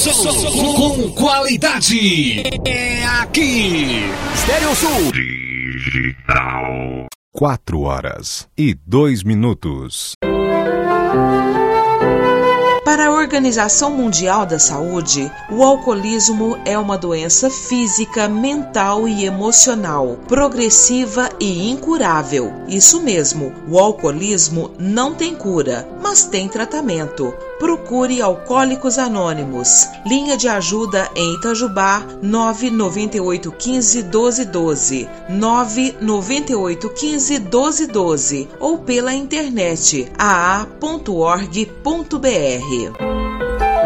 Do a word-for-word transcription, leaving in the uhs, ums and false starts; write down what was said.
som com qualidade. É aqui. Estéreo Sul Digital. Quatro horas e dois minutos. Para a Organização Mundial da Saúde, o alcoolismo é uma doença física, mental e emocional, progressiva e incurável. Isso mesmo, o alcoolismo não tem cura, mas tem tratamento. Procure Alcoólicos Anônimos. Linha de ajuda em Itajubá, nove nove oito um cinco, um doze um doze, nove nove oito um cinco, um doze um doze ou pela internet a a ponto org ponto b r.